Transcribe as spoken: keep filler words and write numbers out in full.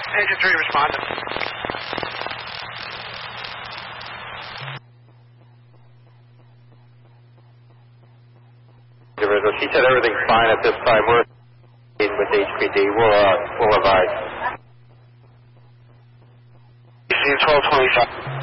Engine three responded. She said everything's fine at this time. We're in with H P D. We'll, uh, we'll advise. twelve twenty-five.